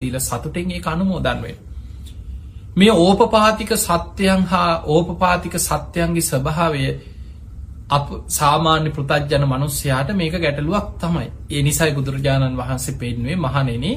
දීලා සතුටෙන් ඒක අනුමෝදන් වෙන්න. මේ ඕපපාතික සත්‍යයන් හා ඕපපාතික සත්‍යයන්ගේ ස්වභාවය සාමාන්‍ය පෘථග්ජන මනුස්සයාට මේක ගැටලුවක් තමයි. ඒ නිසයි බුදුරජාණන් වහන්සේ පෙන්වුවේ මහණෙනි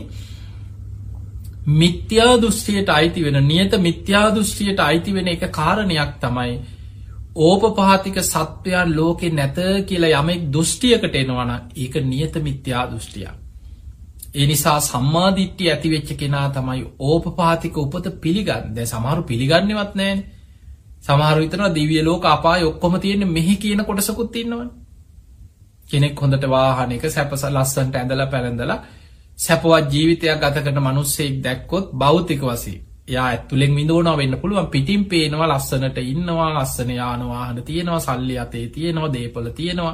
මිත්‍යා දෘෂ්ටියට අයිති වෙන නියත මිත්‍යා දෘෂ්ටියට අයිති වෙන එක කාරණයක් තමයි ඕපපාතික සත්වයන් ලෝකේ නැත කියලා යමෙක් දෘෂ්ටියකට එනවා නම් ඒක නියත මිත්‍යා දෘෂ්ටියක්. ඒ නිසා සම්මාදිට්ඨිය ඇති වෙච්ච කෙනා තමයි ඕපපාතික උපත පිළිගන්නේ. දැන් සමහරු පිළිගන්නේවත් නැහැනේ. සමහරු හිතනවා දිව්‍ය ලෝක අපාය ඔක්කොම තියෙන්නේ මෙහි කියන කොටසකුත් ඉන්නවනේ. කෙනෙක් හොඳට වාහනයක සැපස ලස්සනට ඇඳලා පැළඳලා සැපවත් ජීවිතයක් ගත කරන මිනිස්සෙක් දැක්කොත් භෞතික වශයෙන් එයා ඇතුලෙන් විඳවනවා වෙන්න පුළුවන්. පිටින් පේනවා ලස්සනට ඉන්නවා, ලස්සන යාන වාහන තියෙනවා, සල්ලි අතේ තියෙනවා, දේපල තියෙනවා.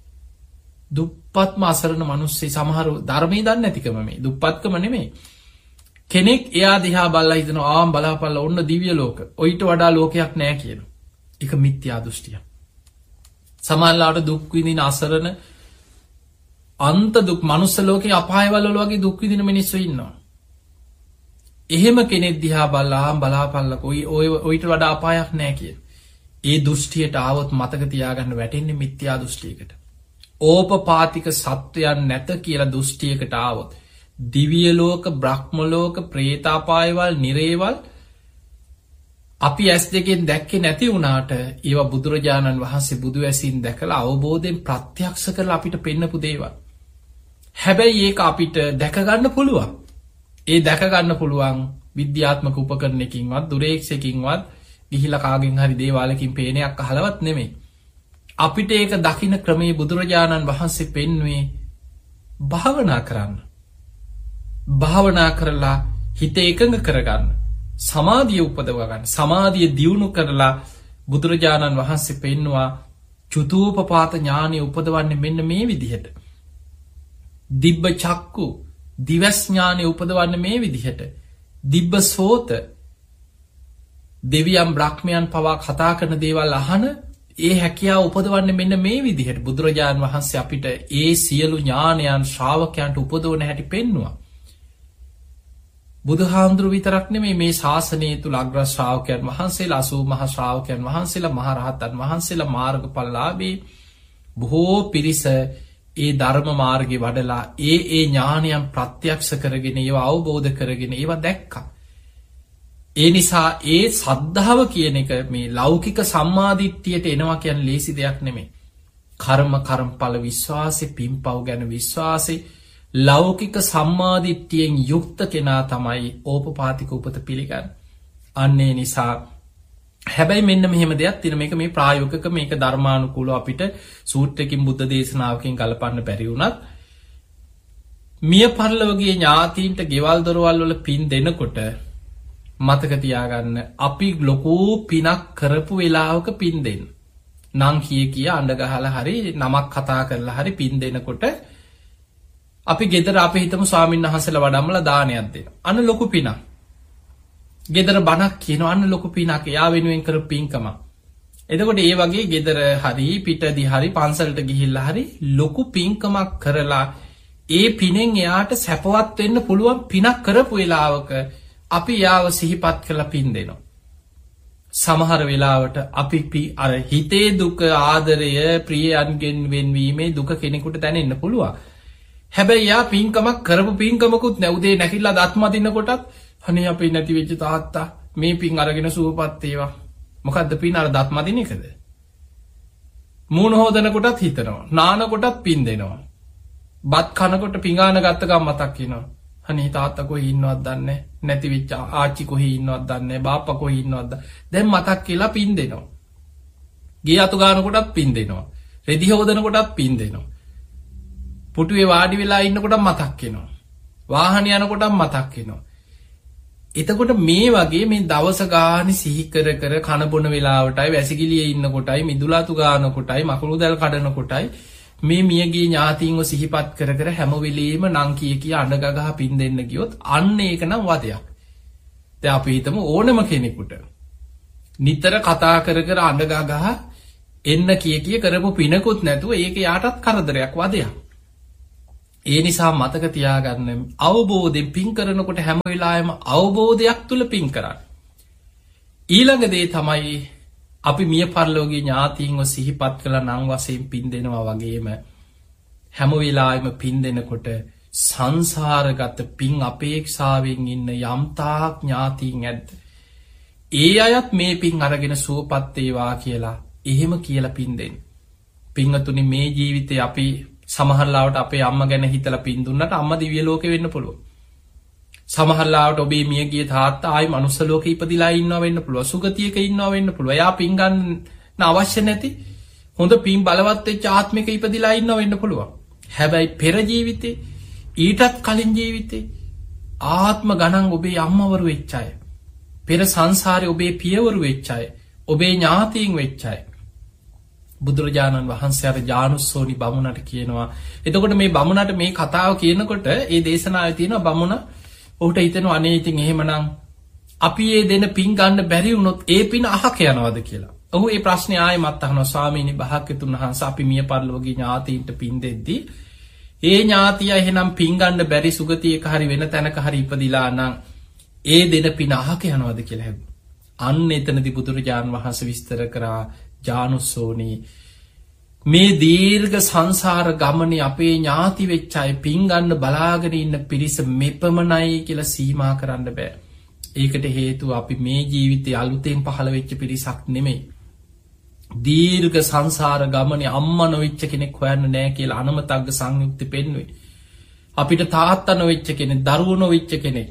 දුප්පත්ම අසරණ මිනිස්සෙ සමහරු ධර්මයේ දන්නේ නැතිකම මේ දුප්පත්කම නෙමෙයි. කෙනෙක් එයා දිහා බලලා හිතනවා ආම් බලාපල්ලා ඔන්න දිව්‍ය ලෝක. ඔයිට වඩා ලෝකයක් නැහැ කියනවා. ඒක මිත්‍යා දෘෂ්ටියක්. සමහරලාට දුක් විඳින අසරණ අන්ත දුක් මනුස්ස ලෝකේ අපායවල වගේ දුක් විඳින මිනිස්සු ඉන්නවා. එහෙම කෙනෙක් දිහා බලලා ආම් බලාපල්ලා ඔයිට වඩා අපායක් නැහැ කියන. ඒ දෘෂ්ටියට ආවොත් මතක තියාගන්න වැටෙන්නේ මිත්‍යා දෘෂ්ටියකට. ඕපපාතික සත්වයන් නැත කියලා දෘෂ්ටියකට ආවොත් දිව්‍ය ලෝක, බ්‍රහ්ම ලෝක, ප්‍රේතාපායවල්, නිරේවල් අපි ඇස් දෙකෙන් දැක්කේ නැති වුණාට ඒවා බුදුරජාණන් වහන්සේ බුදු ඇසින් දැකලා අවබෝධයෙන් ප්‍රත්‍යක්ෂ කරලා අපිට පෙන්නපු දේවල්. හැබැයි ඒක අපිට දැක ගන්න පුළුවන්. ඒ දැක ගන්න පුළුවන් විද්‍යාත්මක උපකරණයකින්වත් දුරේක්ෂයකින්වත් ගිහිලා කාගෙන් හරි දේවාලකින් පේනයක් අහලවත් නෙමෙයි. අපිට ඒක දකින්න ක්‍රමයේ බුදුරජාණන් වහන්සේ පෙන්වුවේ භාවනා කරන්න. භාවනා කරලා හිත එකඟ කරගන්න. සමාධිය උපදව ගන්න. සමාධිය දියුණු කරලා බුදුරජාණන් වහන්සේ පෙන්වුවා චුතූපපාත ඥානෙ උපදවන්නේ මෙන්න මේ විදිහට. දිබ්බ චක්කු දිවස් ඥානෙ උපදවන්නේ මේ විදිහට. දිබ්බ සෝත දෙවියන් බ්‍රහ්මයන් පවා කතා කරන දේවල් අහන ඒ හැකියාව උපදවන්නේ මෙන්න මේ විදිහට. බුදුරජාණන් වහන්සේ අපිට ඒ සියලු ඥානයන් ශ්‍රාවකයන්ට උපදවන හැටි පෙන්වුවා. බුදුහාමුදුරු විතරක් නෙමෙයි මේ ශාසනය තුල අග්‍ර ශ්‍රාවකයන් වහන්සේලා 80 මහා ශ්‍රාවකයන් වහන්සේලා මහා රහතන් වහන්සේලා මාර්ගඵලලාභී බොහෝ පිරිස ඒ ධර්ම මාර්ගේ වඩලා ඒ ඥානයන් ප්‍රත්‍යක්ෂ කරගෙන ඒවා අවබෝධ කරගෙන ඒවා දැක්කා. ඒ නිසා ඒ සද්ධාව කියන එක මේ ලෞකික සම්මාදිට්ඨියට එනවා කියන්නේ ලේසි දෙයක් නෙමෙයි. කර්මඵල විශ්වාසෙ, පින්පව් ගැන විශ්වාසෙ, ලෞකික සම්මාදිට්ඨියෙන් යුක්ත කෙනා තමයි ඕපපාතික උපත පිළිගන්නේ. අන්නේ නිසා හැබැයි මෙන්න මෙහෙම දෙයක් තියෙන මේක මේ ප්‍රායෝගික මේක ධර්මානුකූලව අපිට සූත්‍රයකින් බුද්ධ දේශනාවකින් ගලපන්න බැරි වුණත් මිය පරලොවගේ ඥාතීන්ට ගෙවල් දොරවල් වල පින් දෙනකොට මතක තියාගන්න අපි ලොකු පිනක් කරපු වෙලාවක පින් දෙන්න. නම් කිය අඬ ගහලා හරි නමක් කතා කරලා හරි පින් දෙනකොට අපි ගෙදර අපි හිතමු ස්වාමීන් වහන්සේලා වඩම්මලා දානයක් දෙන. අන්න ලොකු පිනක්. ගෙදර බණක් කියනවා අන්න ලොකු පිනක්. එයා වෙනුවෙන් කරපු පින්කම. එතකොට ඒ වගේ ගෙදර හරි පිටදී හරි පන්සලට ගිහිල්ලා හරි ලොකු පින්කමක් කරලා ඒ පිනෙන් එයාට සැපවත් වෙන්න පුළුවන් පිනක් කරපු වෙලාවක අපි යාව සිහිපත් කරලා පින් දෙනවා. සමහර වෙලාවට අපි අර හිතේ දුක ආදරය ප්‍රියයන්ගෙන් වෙන්වීමේ දුක කෙනෙකුට දැනෙන්න පුළුවන්. හැබැයි යා පින්කමක් කරපු පින්කමකුත් නැ උදේ නැගිටලා දත් මදින්න කොටත් අනේ අපේ නැති වෙච්ච තාත්තා මේ පින් අරගෙන සුවපත් වේවා. මොකද්ද පින් අර දත් මදින එකද? මූණ හොදන කොටත් හිතනවා. නාන කොටත් පින් දෙනවා. බත් කනකොට පිඟාන ගත්ත ගමන් මතක් වෙනවා. අනේ තාත්තා කොහේ ඉන්නවද දන්නේ නැති වෙච්ච ආච්චි කොහේ ඉන්නවද දන්නේ බාප්පා කොහේ ඉන්නවද දැන් මතක් කියලා පින් දෙනවා. ගේ අතු ගාන කොටත් පින් දෙනවා. රෙදි හොදන කොටත් පින් දෙනවා. පුටුවේ වාඩි වෙලා ඉන්නකොට මතක් වෙනවා. වාහන යනකොට මතක් වෙනවා. එතකොට මේ වගේ මේ දවස ගානේ සිහි කර කර කන බොන වෙලාවටයි වැසිකිළියේ ඉන්න කොටයි මිදුලාතු ගාන කොටයි මකුළු දැල් කඩන කොටයි මේ මියගේ ඥාතීන්ව සිහිපත් කර කර හැම වෙලෙම නම් කිය අඬ ගගහ පින් දෙන්න ගියොත් අන්න ඒක නම් වදයක්. දැන් අපි හිතමු ඕනම කෙනෙකුට නිතර කතා කර කර අඬ ගගහ එන්න කිය කරපු පිනකුත් නැතුව ඒක යාටත් කරදරයක් වදයක්. ඒ නිසා මතක තියාගන්න අවබෝධයෙන් පින් කරනකොට හැම වෙලාවෙම අවබෝධයක් තුල පින් කරන්න. ඊළඟ දේ තමයි අපි මිය පරලෝකීය ඥාතීන්ව සිහිපත් කළා නම් වශයෙන් පින් දෙනවා වගේම හැම වෙලාවෙම පින් දෙනකොට සංසාරගත පින් අපේක්ෂාවෙන් ඉන්න යම්තාක් ඥාතීන් ඇද්ද ඒ අයත් මේ පින් අරගෙන සුවපත් වේවා කියලා එහෙම කියලා පින් දෙන්න. පින්වතුනි මේ ජීවිතේ අපි සමහරලාවට අපේ අම්මා ගැන හිතලා පින් දුන්නට අම්මා දිව්‍ය ලෝකෙ වෙන්න පුළුවන්. සමහරලාවට ඔබේ මියගිය තාත්තා ආයි මනුස්ස ලෝකෙ ඉපදිලා ඉන්නවා වෙන්න පුළුවන්. සුගතියක ඉන්නවා වෙන්න පුළුවන්. එයා පින් ගන්න අවශ්‍ය නැති හොඳ පින් බලවත් වෙච්ච ආත්මික ඉපදිලා ඉන්නවා වෙන්න පුළුවන්. හැබැයි පෙර ජීවිතේ ඊටත් කලින් ජීවිතේ ආත්ම ගණන් ඔබේ අම්මවරු වෙච්ච අය. පෙර සංසාරේ ඔබේ පියවරු වෙච්ච අය. ඔබේ ඥාතීන් වෙච්ච අය. බුදුරජාණන් වහන්සේ අර ජානුස්සෝනි බමුණට කියනවා. එතකොට මේ බමුණට මේ කතාව කියනකොට ඒ දේශනාවේ තියෙනවා බමුණ ඔහුට හිතෙනවා අනේ ඉතින් එහෙමනම් අපි ඒ දෙන පින් ගන්න බැරි වුණොත් ඒ පින අහක යනවද කියලා. ඔහු ඒ ප්‍රශ්නේ ආයෙමත් අහනවා ස්වාමීනි භාග්‍යතුන් වහන්සේ අපි මිය පරලෝකීය ඥාතීන්ට පින් දෙද්දී ඒ ඥාතියා එහෙනම් පින් ගන්න බැරි සුගතියක හරි වෙන තැනක හරි ඉපදිලා නම් ඒ දෙන පින අහක යනවද කියලා හැබුවා. අන්න එතනදී බුදුරජාණන් වහන්සේ විස්තර කරා ජානුස්සෝනි මේ දීර්ඝ සංසාර ගමනේ අපේ ඥාති වෙච්ච අය පින් ගන්න බලාගෙන ඉන්න පිරිස මෙපමණයි කියලා සීමා කරන්න බෑ. ඒකට හේතුව අපි මේ ජීවිතේ අලුතෙන් පහළ වෙච්ච පිරිසක් නෙමෙයි. දීර්ඝ සංසාර ගමනේ අම්මා නොවෙච්ච කෙනෙක් හොයන්න නෑ කියලා අනමතග්ග සංයුක්ති පෙන්වුවේ. අපිට තාත්තා නොවෙච්ච කෙනෙක්, දරුවෝ නොවෙච්ච කෙනෙක්,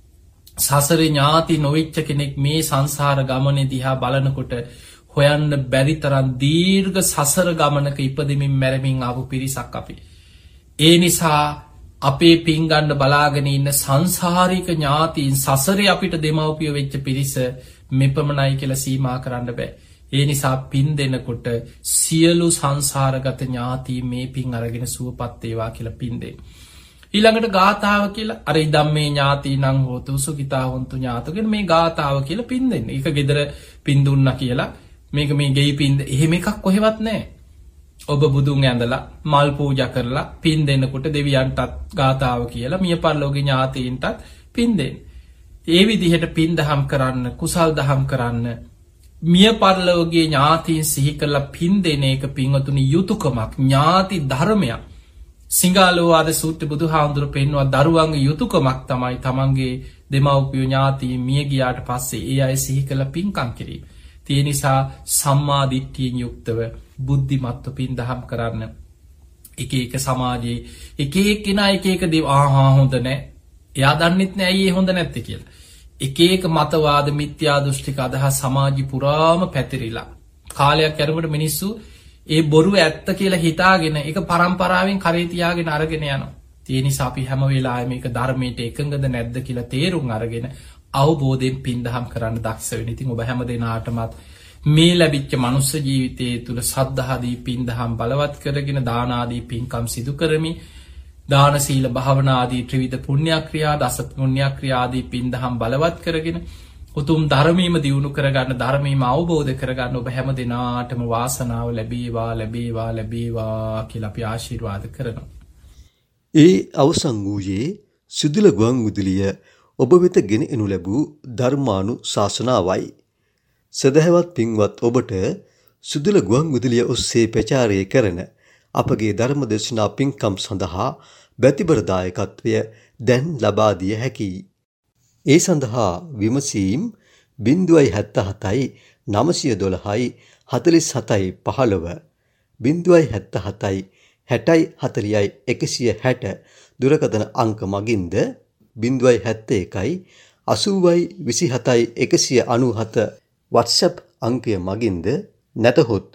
සසරේ ඥාති නොවෙච්ච කෙනෙක් මේ සංසාර ගමනේ දිහා බලනකොට හොයන්න බැරි තරම් දීර්ඝ සසර ගමනක ඉපදෙමින් මැරෙමින් ආපු පිරිසක් අපි. ඒ නිසා අපේ පින් ගන්න බලාගෙන ඉන්න සංසාරික ඥාතීන් සසරේ අපිට දෙමව්පිය වෙච්ච පිරිස මෙපමණයි කියලා සීමා කරන්න බෑ. ඒ නිසා පින් දෙනකොට සියලු සංසාරගත ඥාතීන් මේ පින් අරගෙන සුවපත් වේවා කියලා පින් දෙන්න. ඊළඟට ගාථාව කියලා අර ඉදම්මේ ඥාතීනං හෝතු සුඛිතා හොන්තු ඥාතෝ කියන මේ ගාථාව කියලා පින් දෙන්න. ඒක gedara පින් දුන්නා කියලා මේක මේ ගෙයි පින්ද එහෙම එකක් කොහෙවත් නැහැ. ඔබ බුදුන් ඇඳලා මල් පූජා කරලා පින් දෙනකොට දෙවියන්ටත් ගාථාව කියලා මිය පරලෝකීය ඥාතීන්ටත් පින් දෙන්න. ඒ විදිහට පින් දහම් කරන්න, කුසල් දහම් කරන්න, මිය පරලෝකීය ඥාතීන් සිහි කරලා පින් දෙන එක පින්වතුනි යුතුයකමක්, ඥාති ධර්මයක්. සිංහලෝවාද සූත්‍ර බුදුහාමුදුරුවෝ පෙන්වුවා දරුවන්ගේ යුතුයකමක් තමයි තමන්ගේ දෙමව්පිය ඥාතීන් මිය ගියාට පස්සේ ඒ අය සිහි කරලා පින්කම් කිරීම. ඒ නිසා සම්මා දිට්ඨියෙන් යුක්තව බුද්ධිමත්ව පින් දහම් කරන්න. එක එක සමාජයේ එක එක්කෙනා එක එක දේ හොඳ නැහැ. එයා දන්නෙත් නෑ ඇයි ඒ හොඳ නැත්තේ කියලා. එක එක මතවාද මිත්‍යා දෘෂ්ටික අදහස් සමාජي පුරාම පැතිරිලා. කාලයක් යනකොට මිනිස්සු ඒ බොරු ඇත්ත කියලා හිතාගෙන ඒක පරම්පරාවෙන් කරේ තියාගෙන අරගෙන යනවා. ඒ නිසා අපි හැම වෙලාවෙම මේක ධර්මයට එකඟද නැද්ද කියලා තේරුම් අරගෙන අවබෝධයෙන් පින් දහම් කරන්න දක්ෂ වෙන්න. ඉතින් ඔබ හැම දිනාටමත් මේ ලැබිච්ච මනුස්ස ජීවිතයේ තුල සද්ධාදී පින් දහම් බලවත් කරගෙන දාන ආදී පින්කම් සිදු කරමි. දාන සීල භාවනා ආදී ත්‍රිවිධ පුණ්‍ය ක්‍රියා, දස පුණ්‍ය ක්‍රියා ආදී පින් දහම් බලවත් කරගෙන උතුම් ධර්මීයම දියුණු කරගන්න, ධර්මීයම අවබෝධ කරගන්න ඔබ හැම දිනාටම වාසනාව ලැබේවා ලැබේවා ලැබේවා කියලා අපි ආශිර්වාද කරනවා. ඒ අවසන් වූයේ සුදුල ගුවන් විදුලිය ඔබ වෙත ගෙන එනු ලැබූ ධර්මානුශාසනාවයි. සදහවත් පින්වත් ඔබට සුදුල ගුවන් විදුලිය ඔස්සේ ප්‍රචාරය කරන අපගේ ධර්ම දේශනා පින්කම් සඳහා බැතිබර දායකත්වය දැන් ලබා දිය හැකියි. ඒ සඳහා විමසීම් 077යි 912යි 47යි 15 077යි 60යි 40යි 160 දුරකථන අංක මගින්ද 071යි 80යි 27යි 197 WhatsApp අංකය මගින්ද නැතහොත්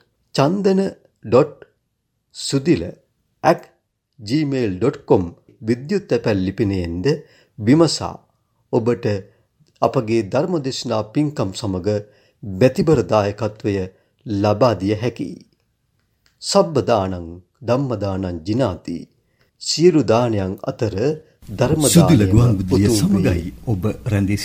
chandana.sudila@gmail.com විද්‍යුත් තැපැල් ලිපිනයෙන්ද විමසා ඔබට අපගේ ධර්මදේශනා පින්කම් සමග බැතිබර දායකත්වය ලබා දිය හැකියි. සබ්බ දානං ධම්ම දානං ජිනාති. සියලු දානයන් අතර ධර්ම දානය සුදුල ගුවන් විදුලිය සමගයි ඔබ රැඳී